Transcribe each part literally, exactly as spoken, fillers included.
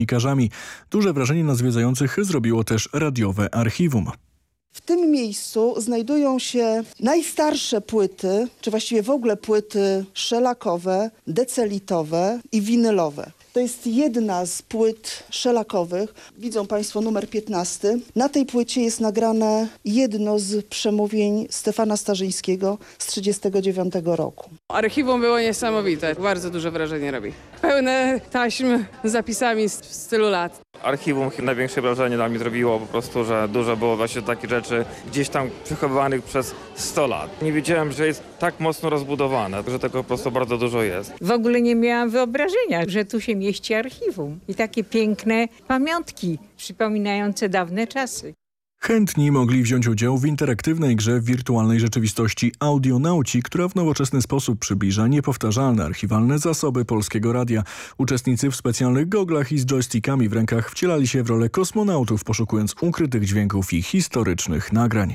dziennikarzami. Duże wrażenie na zwiedzających zrobiło też radiowe archiwum. W tym miejscu znajdują się najstarsze płyty, czy właściwie w ogóle płyty szelakowe, decelitowe i winylowe. To jest jedna z płyt szelakowych. Widzą Państwo numer piętnasty. Na tej płycie jest nagrane jedno z przemówień Stefana Starzyńskiego z tysiąc dziewięćset trzydziestego dziewiątego roku. Archiwum było niesamowite. Bardzo duże wrażenie robi. Pełne taśm z zapisami z z tylu lat. Archiwum największe wrażenie na mnie zrobiło po prostu, że dużo było właśnie takich rzeczy gdzieś tam przechowywanych przez sto lat. Nie wiedziałem, że jest tak mocno rozbudowane, że tego po prostu bardzo dużo jest. W ogóle nie miałam wyobrażenia, że tu się mieści archiwum i takie piękne pamiątki przypominające dawne czasy. Chętni mogli wziąć udział w interaktywnej grze w wirtualnej rzeczywistości Audionauci, która w nowoczesny sposób przybliża niepowtarzalne archiwalne zasoby Polskiego Radia. Uczestnicy w specjalnych goglach i z joystickami w rękach wcielali się w rolę kosmonautów, poszukując ukrytych dźwięków i historycznych nagrań.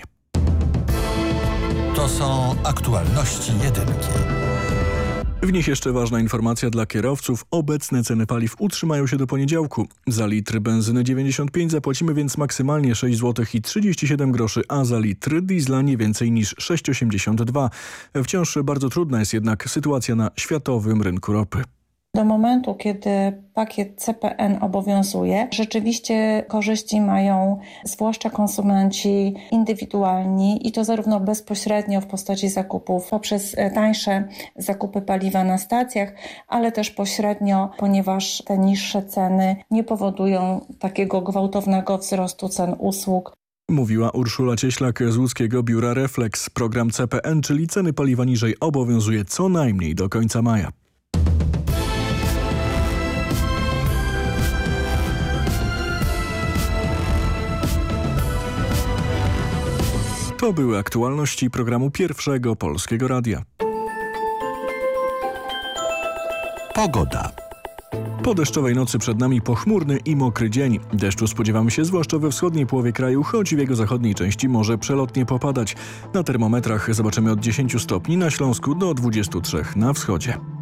To są aktualności jedynki. W nich jeszcze ważna informacja dla kierowców. Obecne ceny paliw utrzymają się do poniedziałku. Za litr benzyny dziewięćdziesiąt pięć zapłacimy więc maksymalnie sześć złotych i trzydzieści siedem groszy, a za litr diesla nie więcej niż sześć osiemdziesiąt dwa. Wciąż bardzo trudna jest jednak sytuacja na światowym rynku ropy. Do momentu, kiedy pakiet C P N obowiązuje, rzeczywiście korzyści mają zwłaszcza konsumenci indywidualni i to zarówno bezpośrednio w postaci zakupów poprzez tańsze zakupy paliwa na stacjach, ale też pośrednio, ponieważ te niższe ceny nie powodują takiego gwałtownego wzrostu cen usług. Mówiła Urszula Cieślak z łódzkiego biura Reflex. Program C P N, czyli ceny paliwa niżej, obowiązuje co najmniej do końca maja. To były aktualności programu Pierwszego Polskiego Radia. Pogoda. Po deszczowej nocy przed nami pochmurny i mokry dzień. Deszczu spodziewamy się zwłaszcza we wschodniej połowie kraju, choć w jego zachodniej części może przelotnie popadać. Na termometrach zobaczymy od dziesięciu stopni na Śląsku do dwudziestu trzech na wschodzie.